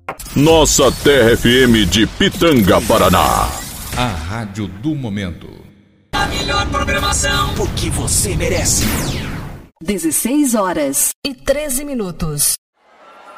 Nossa Terra FM de Pitanga, Paraná. A rádio do momento. A melhor programação, o que você merece. 16 horas e 13 minutos.